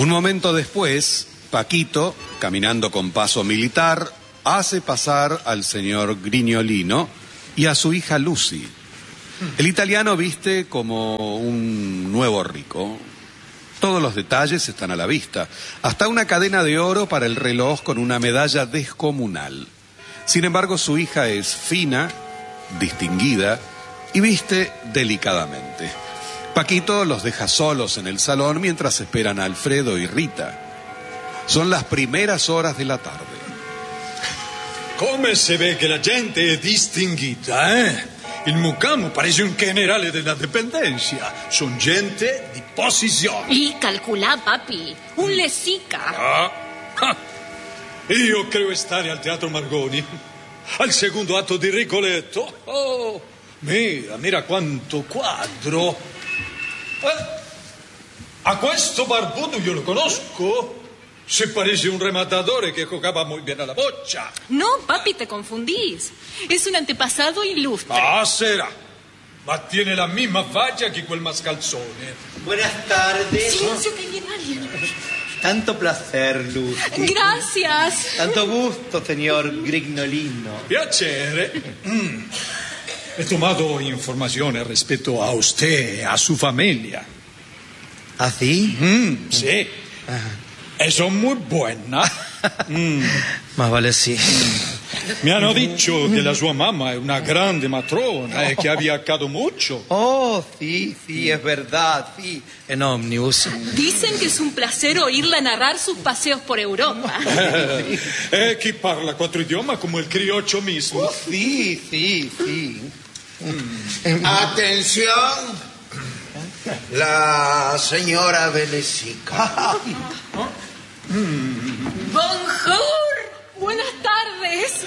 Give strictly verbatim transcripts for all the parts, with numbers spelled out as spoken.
Un momento después, Paquito, caminando con paso militar, hace pasar al señor Grignolino y a su hija Lucy. El italiano viste como un nuevo rico. Todos los detalles están a la vista, hasta una cadena de oro para el reloj con una medalla descomunal. Sin embargo, su hija es fina, distinguida y viste delicadamente. Paquito los deja solos en el salón mientras esperan a Alfredo y Rita. Son las primeras horas de la tarde. Come se ve che la gente è distinguita, eh? Il Mucamo parece un generale della dipendenza. Son gente di posizione. Y calculá, papi, un lesica. Ah, ah. Io credo stare al Teatro Margoni, al secondo atto di Rigoletto. Oh, mira, mira quanto quadro. Eh, a questo barbudo io lo conosco. Se parece un rematador que jugaba muy bien a la bocha. No, papi, te confundís. Es un antepasado ilustre. Ah, será. Ma tiene la misma falla que quel mascalzone. Buenas tardes. Silencio, que viene alguien. Tanto placer, Luz. Gracias. Tanto gusto, señor Grignolino. Piacere. Mm. He tomado informaciones respecto a usted, a su familia. ¿Ah, sí? Mm, sí. Ajá. E son muy buenas. Mm. Más vale sí. Mi hanno dicho che la sua mamma è una grande matrona e che ha viajado mucho. Oh, sí, sí, es verdad, sí. En ómnibus. Dicen que es un placer oírla narrar sus paseos por Europa. E chi parla quattro idiomi come il crioccio mismo. Oh, sí, sí, sí. Mm. Atención. La señora Belesica. Bonjour. Buenas tardes.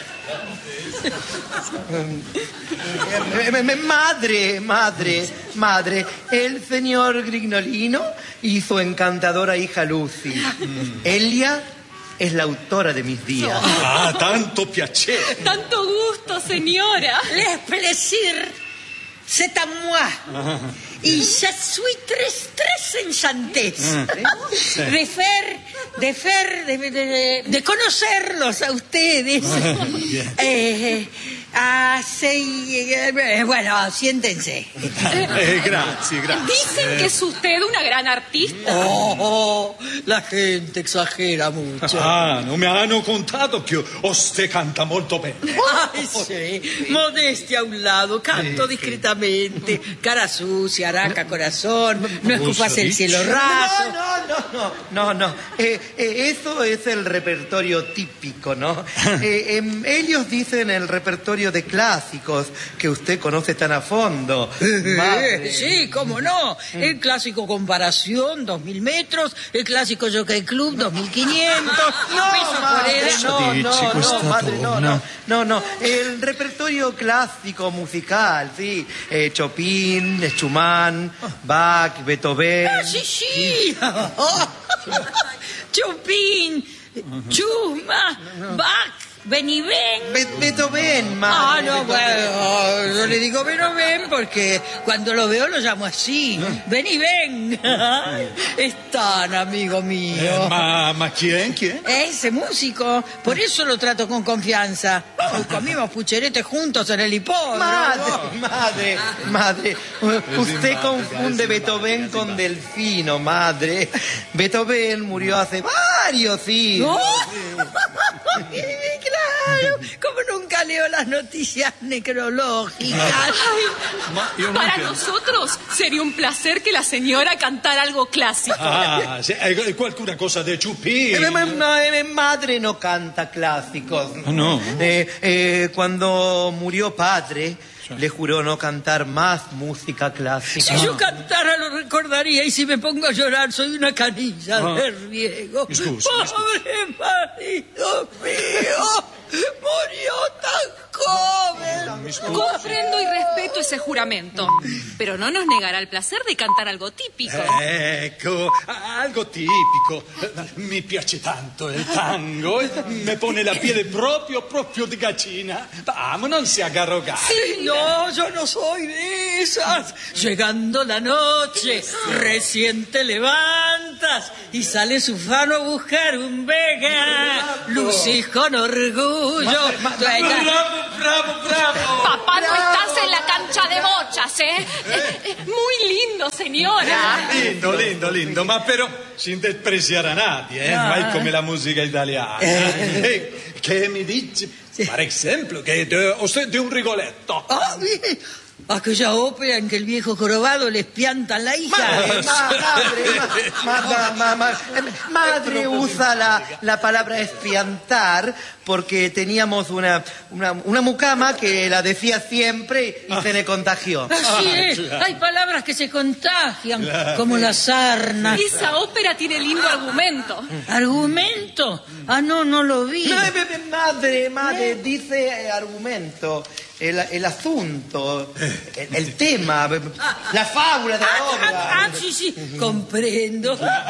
Madre, madre, madre, el señor Grignolino y su encantadora hija Lucy. Mm. Elia es la autora de mis días. Ah, tanto piacere. Tanto gusto, señora. Les plaisir, c'est à moi. Y je suis très, très enchantés. De fer, de fer, de, de, de conocerlos a ustedes. eh, así, eh, bueno, siéntense. Eh, grazie, grazie. Dicen que es usted una gran artista. Oh, oh, la gente exagera mucho. Ah, non mi hanno contato che usted canta molto bene. Ay, sí. Modestia a un lado, canto sí, discretamente, sí. Cara sucia, araca, corazón, no escupas el cielo raso. No, no, no, no, no. Eh, eh, eso es el repertorio típico, ¿no? Eh, eh, ellos dicen el repertorio de clásicos que usted conoce tan a fondo. Madre. Sí, cómo no. El clásico Comparación, dos mil metros, el clásico Jockey Club, dos mil quinientos. No, madre, no, no, no, madre, no, no, no, no. El repertorio clásico musical, sí. Eh, Chopin, Schumann, Bach, Beethoven. Ah, sí, sí. Chopin, Schumann, Bach. Ven y ven. Be Beethoven, madre. Ah, no, bueno, yo le digo Beethoven porque cuando lo veo lo llamo así. Ven y ven. Es tan amigo mío. Eh, ma, ma quién, quién? Ese músico. Por eso lo trato con confianza. Hoy comimos pucheretes juntos en el hipódromo. Madre, madre, madre. Usted confunde Beethoven con Delfino, madre. Beethoven murió hace varios siglos. ¿No? Claro, como nunca leo las noticias necrológicas. Ay, para nosotros sería un placer que la señora cantara algo clásico. Ah, sí, qualcuna cosa de Chupin. Eh, no, eh, madre no canta clásicos. No. Eh, eh, cuando murió padre, le juró no cantar más música clásica. Si yo cantara lo recordaría y si me pongo a llorar soy una canilla ah. de riego. Excusa, Pobre excusa. Marido mío, murió tan joven. Comprendo y respeto ese juramento, pero no nos negará el placer de cantar algo típico. Ecco, algo tipico. Mi piace tanto il tango, me pone la piel proprio, proprio di gallina. Vamos, non si arrogare. Sí, no, yo no soy de esas. Llegando la noche, recién te levantas cartas y sale su fano a buscar un Vega. Lucy con orgullo. Bravo, bravo, bravo. Papá, no estás en la cancha de bochas, ¿eh? Eh, Muy lindo, señora. Lindo, lindo, lindo, ma però sin despreciare a nadie, eh? No. Mai come la musica italiana. Eh, che mi dici, per esempio, che de, usted de un Rigoletto. Ah, mire, aquella ópera en que el viejo jorobado les pianta la hija. Madre, ma- madre, ma- ma- ma- ma- madre usa la, la palabra espiantar porque teníamos una, una, una mucama que la decía siempre y se le contagió. Así es, hay palabras que se contagian, como la sarna. Esa ópera tiene lindo argumento. ¿Argumento? Ah, no, no lo vi. No, eh, eh, madre, madre, dice eh, argumento, el, el asunto, el, el tema, la fábula de la Ah, obra. ah, ah, sí, sí, comprendo.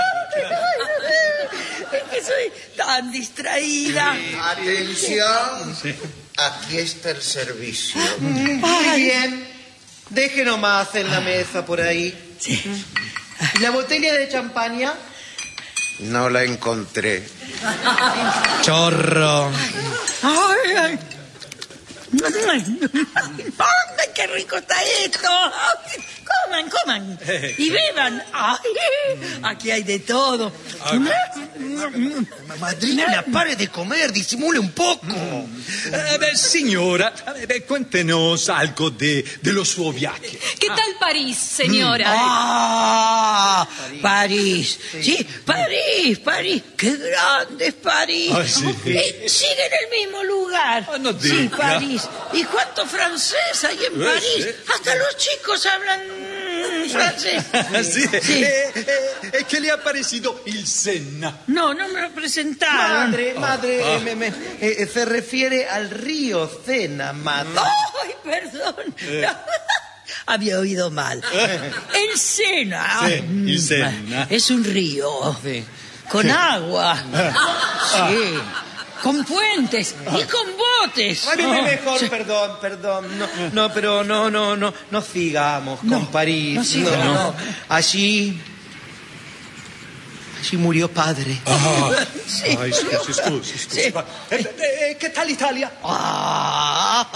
Es que soy tan distraída. Atención. Aquí está el servicio. Muy bien, deje nomás en la mesa por ahí. ¿Y la botella de champaña? No la encontré. Chorro. Ay, ay. ¡Ay, qué rico está esto! Coman, coman. Y beban. Ay, aquí hay de todo. Madrina, pare de comer, disimule un poco. Eh, beh, signora, eh, beh, cuéntenos algo de, de lo suo viaje. ¿Qué tal París, señora? ¡Ah! París. Sí, París, París. ¡Qué grande es París! Ah, sí. Eh, sigue en el mismo lugar. Ah, no Sí, diga. París. ¿Y cuánto francés hay en Eh, París? sí. Hasta los chicos hablan mm, francés. Sí. Sí. Eh, eh, ¿Qué le ha parecido il Senna? No, no me lo presentaron. Madre, madre, me- me- eh, se refiere al río Sena, madre. ¡Ay, perdón! Había oído mal. El Sena. Sí, el Sena. Es un río. Sí. Con agua. Sí. Con puentes y con botes. Ay, me- me- Oh, mejor, sí. perdón, perdón. No, no, pero no, no, no, no sigamos No, con París. no sigamos. no. Allí, allí murió padre. Sí. Ay, scusi, scusi, scusi. Sì. Eh, eh, che tal Italia? Ah.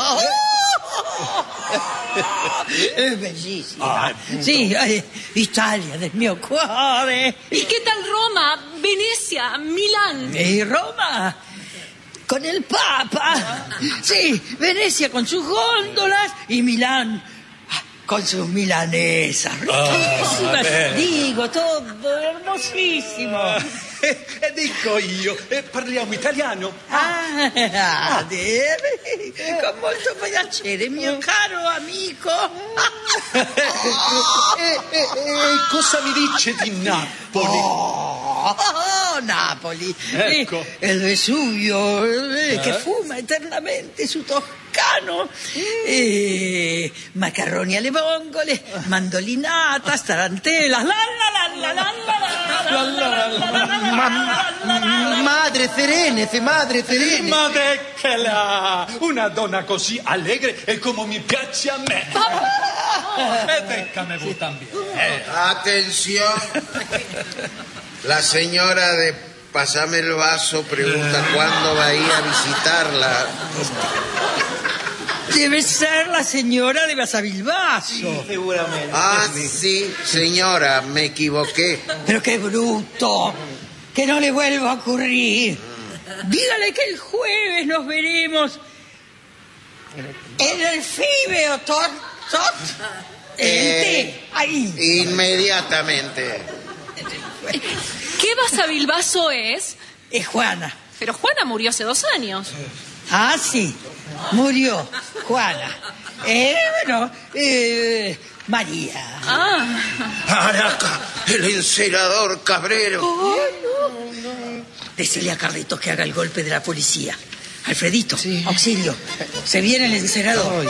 Es bellísima. Sí, ay, Italia del mio cuore. ¿Y qué tal Roma, Venecia, Milán? Y Roma con el Papa. Sí, Venecia con sus góndolas y Milán con sus milanesas. Riquísimas. bene. Digo, todo hermosísimo. Eh, eh, dico io, eh, parliamo italiano? Ah, deve. Con molto piacere, mio caro amico. Eh, eh, eh, cosa mi dice di Napoli? Oh, Napoli. Ecco. Eh, el Vesuvio, eh, che fuma eternamente su Toscano. Eh, macarroni alle vongole, mandolinatas, tarantelas. La, la, la, la, la, la, la, la, la, la, la. Ma- madre serene, se madre serene. Ma decchela! Una donna così allegre è come mi piace a me. E déjame vos también. Eh. Atención. La señora de Pásame el vaso pregunta cuándo va a ir a visitarla. Debe ser la señora de Basavilbaso. Seguramente. Ah, sí, señora, me equivoqué. Pero qué bruto. Que no le vuelva a ocurrir. Dígale que el jueves nos veremos en el Fibeo Tot. Tot. Eh, Ahí. Inmediatamente. ¿Qué Basavilbaso es? Es Juana. Pero Juana murió hace dos años. Ah, sí. Murió Juana. Eh, bueno, eh, María. Ah, Araca, el encerador Cabrero. Decile a Carlitos que haga el golpe de la policía. Alfredito, auxilio. Se viene el encerador.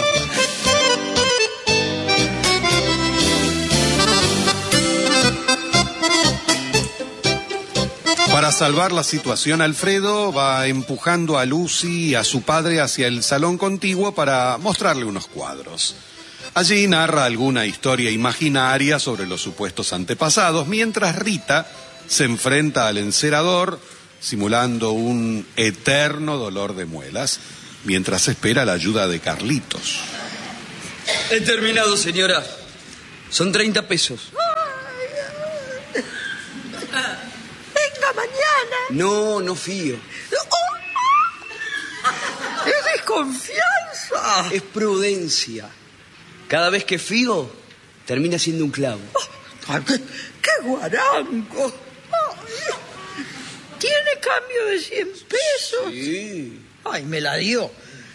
Para salvar la situación, Alfredo va empujando a Lucy y a su padre hacia el salón contiguo para mostrarle unos cuadros. Allí narra alguna historia imaginaria sobre los supuestos antepasados, mientras Rita se enfrenta al encerador, simulando un eterno dolor de muelas, mientras espera la ayuda de Carlitos. He terminado, señora. Son treinta pesos. Venga mañana. No, no fío. Es desconfianza. Es prudencia. Cada vez que fío, termina siendo un clavo. Ay, ¡Qué, qué guarango! Ay, ¿tiene cambio de cien pesos? Sí. Ay, me la dio.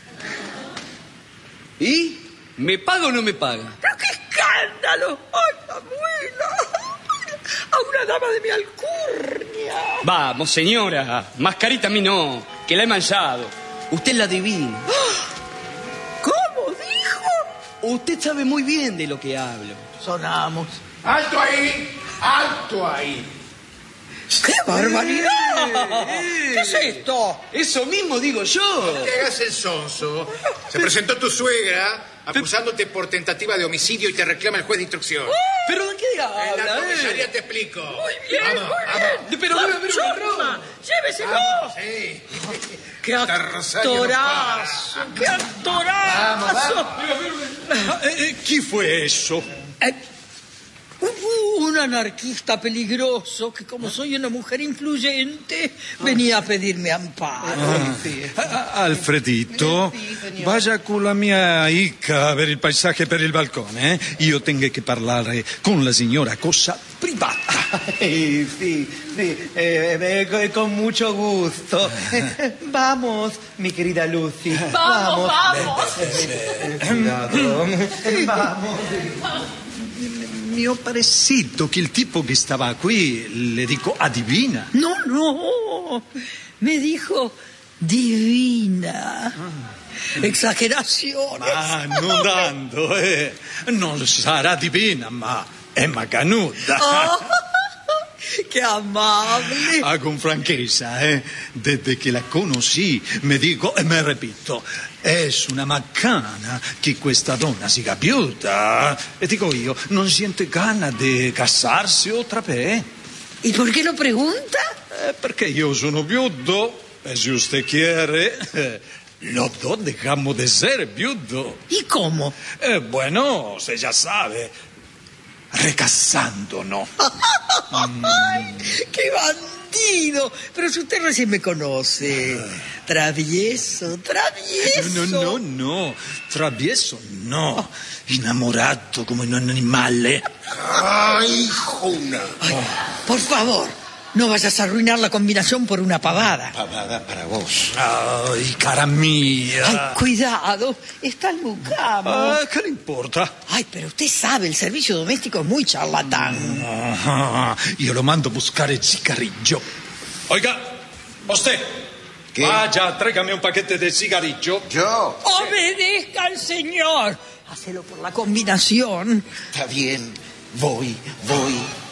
¿Y? ¿Me paga o no me paga? ¡Pero qué escándalo! ¡Ay, abuela! A una dama de mi alcurnia. Vamos, señora. Mascarita a mí no, que la he manchado. Usted la adivina. ¿Cómo dijo? Usted sabe muy bien de lo que hablo. Sonamos. ¡Alto ahí! ¡Alto ahí! ¡Qué barbaridad! ¿Qué es esto? Eso mismo digo yo. No te hagas el sonso. Se presentó tu suegra acusándote por tentativa de homicidio y te reclama el juez de instrucción. ¿Pero de qué En la habla? comisaría eh? te explico. Muy bien, Vamos, muy vamos. bien. Pero debe haber un ¡Chorma! ¡Lléveselo! Sí. ¡Qué Esta Rosario no actorazo! ¡Qué actorazo! Eh, ¿Chi fue eso? Eh, hubo un anarquista peligroso que, como soy una mujer influyente, venía a pedirme amparo. Ah, Alfredito, vaya con la mia hija a ver il paesaggio per il balcone. Eh? Io tengo che parlare con la signora cosa privata. Ay, sí, sí, eh, eh, con mucho gusto. Vamos, mi querida Lucy. Vamos, vamos. Cuidado. Vamos. Mi ho parecito che il tipo che stava qui, le dico, adivina. No, no. Me dijo divina. Exageraciones. Ma non dando, eh. Non sarà divina, ma è macanuda. Oh, ¡qué amable! Ah, con franchezza, eh. Desde che la conosci, mi dico e mi repito, è una macana che questa donna si capiuta. E dico io, non siente gana di casarsi otra vez? ¿Y por qué lo pregunta? Eh, perché io sono viudo, e se usted quiere, eh, los dos dejamos de ser viudo. ¿Y cómo? Eh, bueno, usted ya sabe, recasándonos. ¡Ay, qué bandido! Pero si usted recién me conoce. Travieso, travieso. No, no, no, travieso no, innamorato come un animale. ¡Ay, Juna! Ay, por favor, no vayas a arruinar la combinación por una pavada. Pavada para vos. Ay, cara mía. Ay, cuidado, está el mucamo. Ah, ¿qué le importa? Ay, pero usted sabe, el servicio doméstico es muy charlatán. Ah, io lo mando a buscare il cigarrillo. Oiga, usted. ¿Qué? Vaya, tráigame un paquete de cigarrillo. ¿Yo? Obedezca al señor. Hacelo por la combinación. Está bien. Voy, voy.